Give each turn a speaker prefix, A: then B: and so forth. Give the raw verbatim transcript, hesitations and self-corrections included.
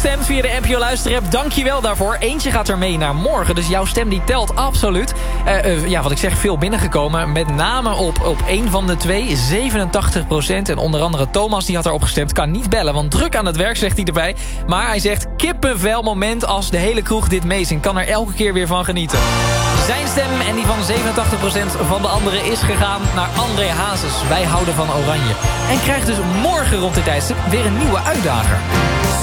A: gestemd via de N P O Luisterapp. Dankjewel daarvoor. Eentje gaat er mee naar morgen, dus jouw stem die telt absoluut. Uh, uh, ja, wat ik zeg, veel binnengekomen. Met name op, op één van de twee, zevenentachtig procent. En onder andere Thomas, die had erop gestemd. Kan niet bellen, want druk aan het werk, zegt hij erbij. Maar hij zegt, kippenvel moment als de hele kroeg dit meezingt. Kan er elke keer weer van genieten. Zijn stem en die van zevenentachtig procent van de anderen is gegaan naar André Hazes. Wij houden van Oranje. En krijgt dus morgen rond dit tijdstip weer een nieuwe uitdager.